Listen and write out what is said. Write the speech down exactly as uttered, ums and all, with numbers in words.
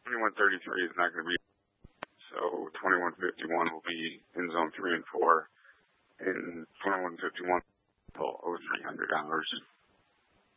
twenty-one thirty-three is not going to be, so twenty-one fifty-one will be in zone three and four, and twenty-one fifty-one will owe three hundred dollars.